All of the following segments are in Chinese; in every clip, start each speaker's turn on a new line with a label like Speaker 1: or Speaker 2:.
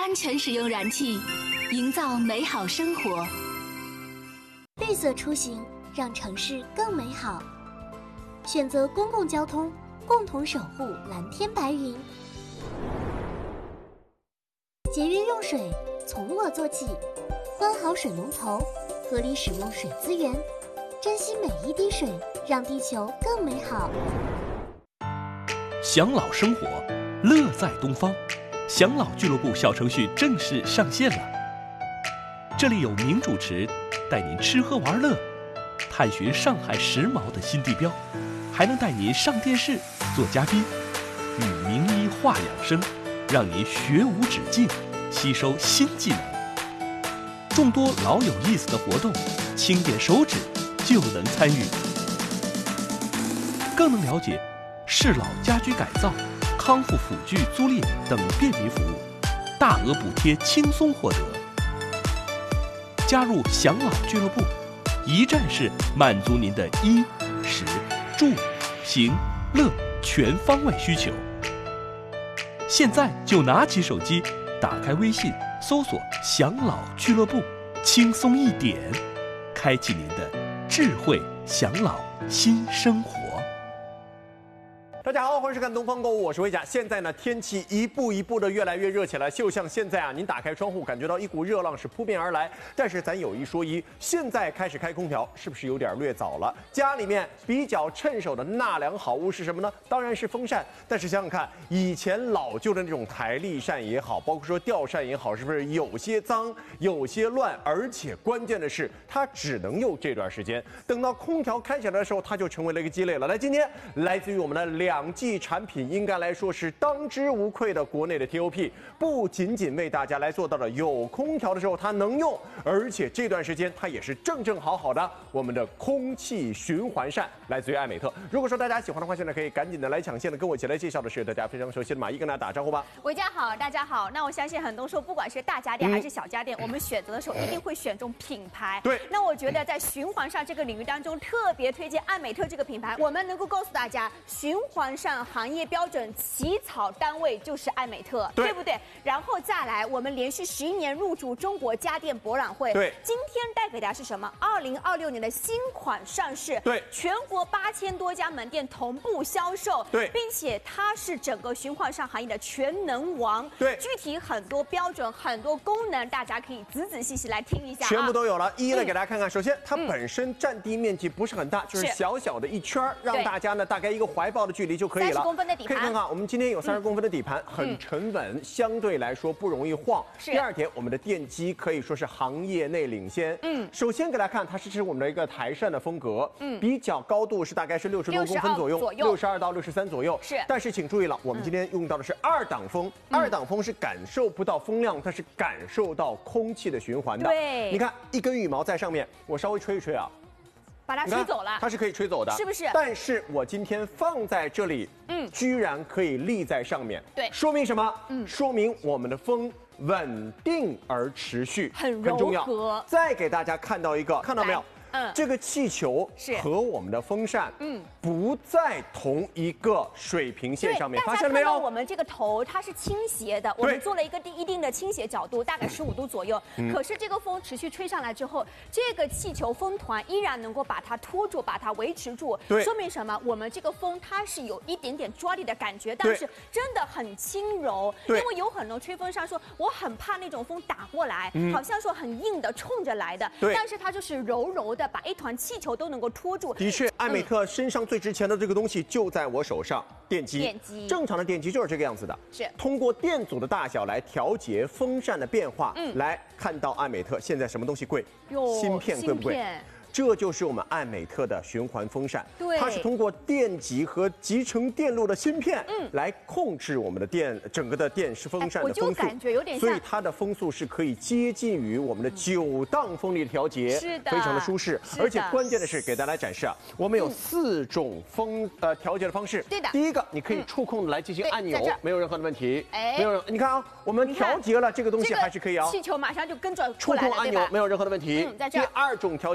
Speaker 1: 安全使用燃气，营造美好生活。
Speaker 2: 绿色出行，让城市更美好。选择公共交通，共同守护蓝天白云。节约用水，从我做起。关好水龙头，合理使用水资源，珍惜每一滴水，让地球更美好。
Speaker 3: 享老生活，乐在东方。享老俱乐部小程序正式上线了，这里有名主持带您吃喝玩乐，探寻上海时髦的新地标，还能带您上电视做嘉宾，与名医话养生，让您学无止境，吸收新技能。众多老有意思的活动，轻点手指就能参与，更能了解适老家居改造、康复辅具租赁等便民服务，大额补贴轻松获得。加入享老俱乐部，一站式满足您的衣、食、住、行、乐全方位需求。现在就拿起手机，打开微信，搜索享老俱乐部，轻松一点，开启您的智慧享老新生活。
Speaker 4: 大家好，欢迎收看东方购物，我是魏甲。现在呢，天气一步一步的越来越热起来，就像现在啊，您打开窗户，感觉到一股热浪是扑面而来。但是咱有一说一，现在开始开空调，是不是有点略早了？家里面比较趁手的纳凉好物是什么呢？当然是风扇。但是想想看，以前老旧的那种台历扇也好，包括说吊扇也好，是不是有些脏、有些乱？而且关键的是，它只能用这段时间，等到空调开起来的时候，它就成为了一个鸡肋了。来，今天来自于我们的2季产品，应该来说是当之无愧的国内的 TOP， 不仅仅为大家来做到了有空调的时候它能用，而且这段时间它也是正好的我们的空气循环扇，来自于爱美特。如果说大家喜欢的话，现在可以赶紧的来抢线了。跟我一起来介绍的是大家非常熟悉的马伊，跟大家打招呼吧。
Speaker 5: 伟家好，大家好。那我相信很多时候，不管是大家电还是小家电，我们选择的时候一定会选中品牌。
Speaker 4: 对。
Speaker 5: 那我觉得在循环扇这个领域当中，特别推荐爱美特这个品牌。我们能够告诉大家，循环扇行业标准起草单位就是爱美特，对不对？然后再来，我们连续11年入驻中国家电博览会。
Speaker 4: 对。
Speaker 5: 今天带给大家是什么？2026年的新款上市。
Speaker 4: 对。
Speaker 5: 全国8000多家门店同步销售。
Speaker 4: 对。
Speaker 5: 并且它是整个循环扇行业的全能王。
Speaker 4: 对。
Speaker 5: 具体很多标准、很多功能，大家可以仔仔细细来听一下。
Speaker 4: 全部都有了，一一来给大家看看。首先，它本身占地面积不是很大，就是小小的一圈，让大家呢大概一个怀抱的距离就可以了。
Speaker 5: 30公分的底盘，
Speaker 4: 可以看看，我们今天有30公分的底盘，很沉稳，相对来说不容易晃。第二点，我们的电机可以说是行业内领先。首先给大家看，它是我们的一个台扇的风格，比较高度是大概是60多公分左右，62到63左右。
Speaker 5: 是。
Speaker 4: 但是请注意了，我们今天用到的是2档风，2档风是感受不到风量，它是感受到空气的循环的。
Speaker 5: 对。
Speaker 4: 你看一根羽毛在上面，我稍微吹一吹啊。
Speaker 5: 把它吹走了，
Speaker 4: 它是可以吹走的，
Speaker 5: 是不是？
Speaker 4: 但是我今天放在这里，居然可以立在上面，
Speaker 5: 对，
Speaker 4: 说明什么？说明我们的风稳定而持续，
Speaker 5: 很
Speaker 4: 重要。再给大家看到一个，看到没有？这个气球和我们的风扇，不在同一个水平线上面，发现了没有？
Speaker 5: 我们这个头它是倾斜的，我们做了一定的倾斜角度，大概15度左右。可是这个风持续吹上来之后，这个气球风团依然能够把它拖住，把它维持住。说明什么？我们这个风它是有一点点抓力的感觉，但是真的很轻柔。因为有很多吹风扇说，我很怕那种风打过来，好像说很硬的冲着来的，但是它就是柔柔的。把一团气球都能够拖住。
Speaker 4: 的确，爱美特身上最值钱的这个东西就在我手上，电机。正常的电机就是这个样子的，
Speaker 5: 是
Speaker 4: 通过电阻的大小来调节风扇的变化。来看到爱美特现在什么东西贵？芯片贵不贵？这就是我们爱美特的循环风扇，它是通过电极和集成电路的芯片，来控制我们的整个的电式风扇的风速，
Speaker 5: 我就感觉有点像，
Speaker 4: 所以它的风速是可以接近于我们的9档风力的调节，
Speaker 5: 是的，
Speaker 4: 非常的舒适，而且关键的是给大家来展示啊，我们有4种调节的方式，
Speaker 5: 对的，
Speaker 4: 第一个你可以触控来进行按钮，没有任何的问题，没有，你看啊，我们调节了这个东西还是可以啊，
Speaker 5: 气球马上就跟着
Speaker 4: 触控按钮没有任何的问题，
Speaker 5: 在这儿。
Speaker 4: 第2种调节方式。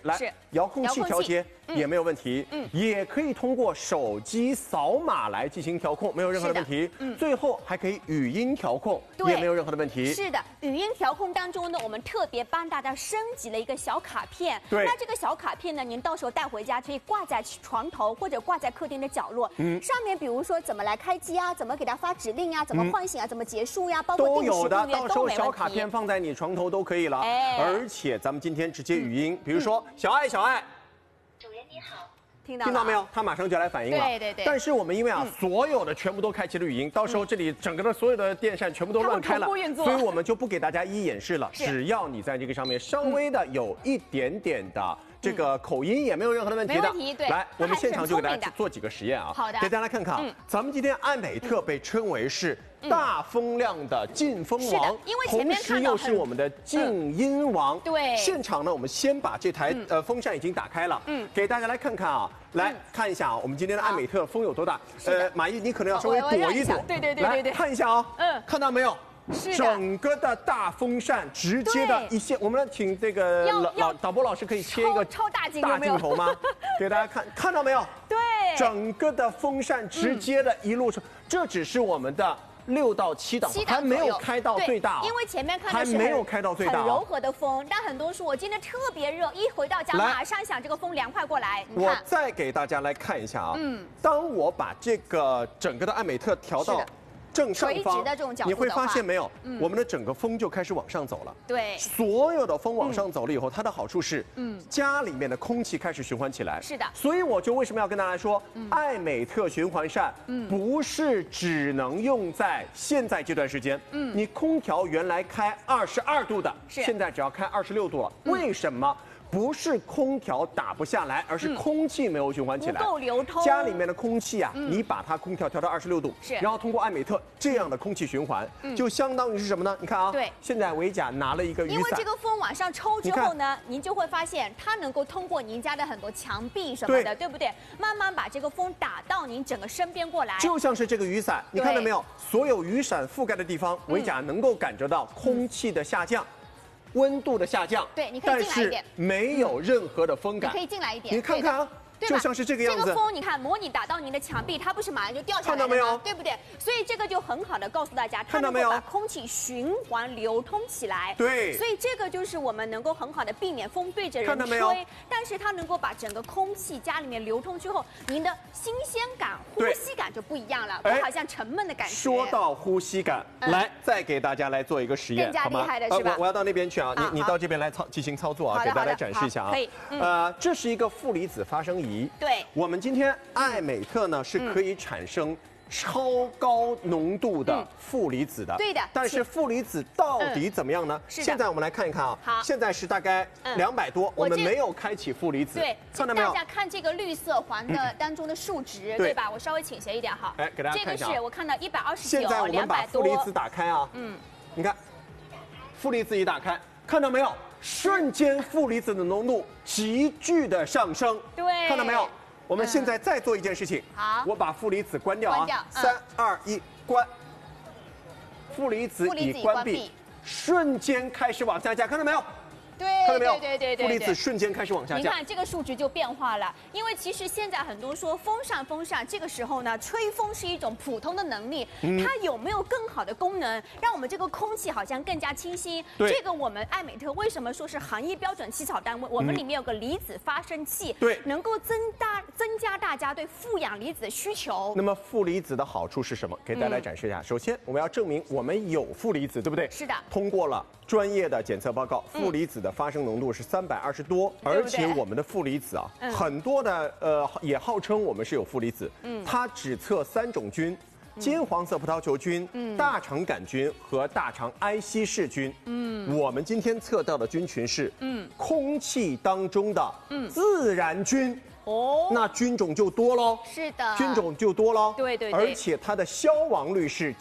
Speaker 4: 来遥控器调节也没有问题，也可以通过手机扫码来进行调控，没有任何的问题。最后还可以语音调控，也没有任何的问题。
Speaker 5: 是的，语音调控当中呢，我们特别帮大家升级了一个小卡片。
Speaker 4: 对，
Speaker 5: 那这个小卡片呢，您到时候带回家可以挂在床头或者挂在客厅的角落。上面比如说怎么来开机啊，怎么给它发指令啊，怎么唤醒啊，怎么结束呀，包括定时订阅都没问题。
Speaker 4: 到时候小卡片放在你床头都可以了。而且咱们今天直接语音，比如说小爱，
Speaker 6: 主人你好。
Speaker 4: 听到没有？他马上就来反应了。
Speaker 5: 对。
Speaker 4: 但是我们因为所有的全部都开启了语音，到时候这里整个的所有的电扇全部都乱开了，所以我们就不给大家一一演示了。只要你在这个上面稍微的有一点点的这个口音，也没有任何的问题的。
Speaker 5: 没问题，对。
Speaker 4: 来，我们现场就给大家做几个实验啊。
Speaker 5: 好的。
Speaker 4: 给大家来看看啊，咱们今天艾美特被称为是大风量的禁风王，
Speaker 5: 因为前面
Speaker 4: 同时又是我们的静音王。
Speaker 5: 对。
Speaker 4: 现场呢，我们先把这台风扇已经打开了，给大家来看看啊。来看一下啊，我们今天的艾美特风有多大？马毅，你可能要稍微躲一躲。
Speaker 5: 对。
Speaker 4: 来看一下啊，看到没有？整个的大风扇直接的一线，我们请这个导播老师可以切一个
Speaker 5: 超大镜
Speaker 4: 头吗？给大家看到没有？
Speaker 5: 对，
Speaker 4: 整个的风扇直接的一路上，这只是我们的6到7档，还没有开到最大，
Speaker 5: 因为前面看的是
Speaker 4: 还没有开到最大，
Speaker 5: 很柔和的风。但很多人说我今天特别热，一回到家马上想这个风凉快过来。
Speaker 4: 我再给大家来看一下啊，当我把这个整个的艾美特调到正上方，你会发现没有，我们的整个风就开始往上走了。
Speaker 5: 对，
Speaker 4: 所有的风往上走了以后，它的好处是，家里面的空气开始循环起来。
Speaker 5: 是的，
Speaker 4: 所以我就为什么要跟大家说，艾美特循环扇，不是只能用在现在这段时间。你空调原来开22度的，现在只要开26度了。为什么？不是空调打不下来，而是空气没有循环起来，
Speaker 5: 不够流通。
Speaker 4: 家里面的空气啊，你把它空调调到26度，然后通过艾美特这样的空气循环，就相当于是什么呢？你看啊，
Speaker 5: 对，
Speaker 4: 现在维甲拿了一个雨伞，
Speaker 5: 因为这个风往上抽之后呢，您就会发现它能够通过您家的很多墙壁什么的，对不对？慢慢把这个风打到您整个身边过来，
Speaker 4: 就像是这个雨伞，你看到没有？所有雨伞覆盖的地方，维甲能够感觉到空气的下降。温度的下降，
Speaker 5: 对，你可以进来一点，
Speaker 4: 没有任何的风感，
Speaker 5: 你可以进来一点，
Speaker 4: 你看看啊，就像是这个样子。
Speaker 5: 这个风，你看，模拟打到您的墙壁，它不是马上就掉下来了吗？看到没有？对不对？所以这个就很好的告诉大家，它能够把空气循环流通起来。
Speaker 4: 对，
Speaker 5: 所以这个就是我们能够很好的避免风对着人吹，但是它能够把整个空气家里面流通之后，您的新鲜感、呼吸感就不一样了，不好像沉闷的感觉。
Speaker 4: 说到呼吸感，来再给大家来做一个实验，
Speaker 5: 更加厉害的是吧？
Speaker 4: 我要到那边去啊，你到这边来进行操作啊，给大家来展示一下啊。
Speaker 5: 可以。
Speaker 4: 这是一个负离子发生仪。
Speaker 5: 对。
Speaker 4: 我们今天艾美特呢是可以产生超高浓度的负离子的。
Speaker 5: 对的。
Speaker 4: 但是负离子到底怎么样呢？现在我们来看一看啊。
Speaker 5: 好。
Speaker 4: 现在是大概200多，我们没有开启负离子。
Speaker 5: 对。
Speaker 4: 看到没有？
Speaker 5: 大家看这个绿色环的当中的数值，对吧？我稍微倾斜一点哈。
Speaker 4: 哎，给大家看一下。
Speaker 5: 这个是我看到129，
Speaker 4: 现在我们把负离子打开啊。你看，负离子一打开，看到没有？瞬间负离子的浓度急剧的上升。
Speaker 5: 对。
Speaker 4: 看到没有？我们现在再做一件事情，
Speaker 5: 好，
Speaker 4: 我把负离子关掉啊，3、2、1，关。负离子已关闭，瞬间开始往下降，看到没有？
Speaker 5: 对，
Speaker 4: 看到没有？
Speaker 5: 对，
Speaker 4: 负离子瞬间开始往下降。
Speaker 5: 你看这个数值就变化了，因为其实现在很多说风扇，这个时候呢，吹风是一种普通的能力，它有没有更好的功能，让我们这个空气好像更加清新？这个我们艾美特为什么说是行业标准起草单位？我们里面有个离子发生器，
Speaker 4: 对，
Speaker 5: 能够增加大家对负氧离子的需求。
Speaker 4: 那么负离子的好处是什么？给大家来展示一下。首先，我们要证明我们有负离子，对不对？
Speaker 5: 是的。
Speaker 4: 通过了专业的检测报告，负离子的发生浓度是320多，而且我们的负离子啊，很多的也号称我们是有负离子，它只测3种菌。金黄色葡萄球菌、大肠杆菌和大肠埃希氏菌。我们今天测到的菌群是空气当中的自然菌。那菌种就多喽。
Speaker 5: 是的，
Speaker 4: 菌种就多喽。
Speaker 5: 对，
Speaker 4: 而且它的消亡率是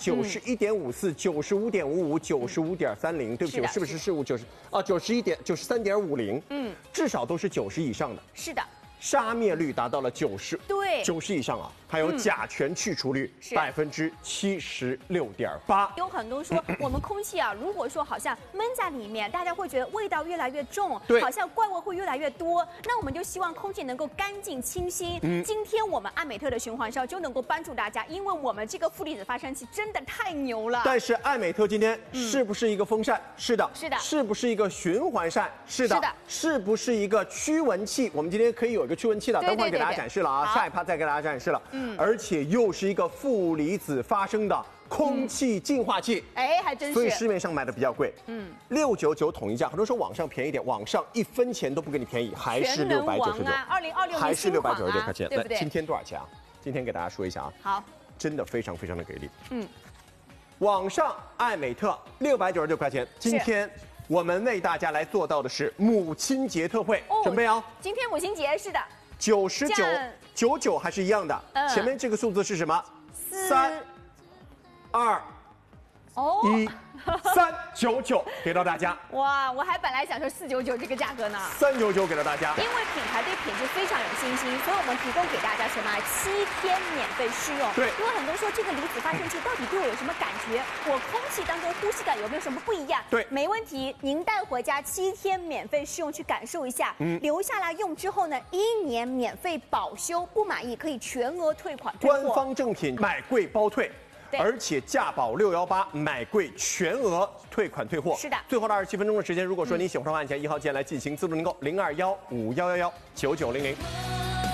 Speaker 4: 91.54、95.55、95.30，对不起，我是不是失误？91.93.50，至少都是90以上的。
Speaker 5: 是的。
Speaker 4: 杀灭率达到了90，
Speaker 5: 对
Speaker 4: ，90以上啊，还有甲醛去除率
Speaker 5: 是
Speaker 4: 76.8%。
Speaker 5: 有很多说我们空气啊，如果说好像闷在里面，大家会觉得味道越来越重，
Speaker 4: 对，
Speaker 5: 好像怪味会越来越多。那我们就希望空气能够干净清新。今天我们艾美特的循环烧就能够帮助大家，因为我们这个负离子发生器真的太牛了。
Speaker 4: 但是艾美特今天是不是一个风扇？是的，
Speaker 5: 是的。
Speaker 4: 是不是一个循环扇？是的，
Speaker 5: 是的。
Speaker 4: 是不是一个驱蚊器？我们今天可以有一个驱蚊器的，等会儿给大家展示了啊，下一趴再给大家展示了。而且又是一个负离子发生的空气净化器，
Speaker 5: 哎，还真是。
Speaker 4: 所以市面上买的比较贵，699统一价，很多时候网上便宜点，网上1分钱都不给你便宜，还是699，还是699块钱，
Speaker 5: 对不对？
Speaker 4: 今天多少钱啊？今天给大家说一下啊，
Speaker 5: 好，
Speaker 4: 真的非常非常的给力，网上艾美特699块钱，今天我们为大家来做到的是母亲节特惠，准备哦。
Speaker 5: 今天母亲节是的
Speaker 4: ，99还是一样的，前面这个数字是什么？3、2、1。399给到大家，
Speaker 5: 哇！我还本来想说499这个价格呢
Speaker 4: ，399给到大家。
Speaker 5: 因为品牌对品质非常有信心，所以我们提供给大家什么7天免费试用。
Speaker 4: 对，
Speaker 5: 因为很多说这个离子发生器到底对我有什么感觉？我空气当中呼吸感有没有什么不一样？
Speaker 4: 对，
Speaker 5: 没问题，您带回家7天免费试用去感受一下，留下来用之后呢，1年免费保修，不满意可以全额退款退货。
Speaker 4: 官方正品，买贵包退。而且价保618，买贵全额退款退货。
Speaker 5: 是的，
Speaker 4: 最后的27分钟的时间，如果说你喜欢的话，按键1号键来进行自动订购，0215119900。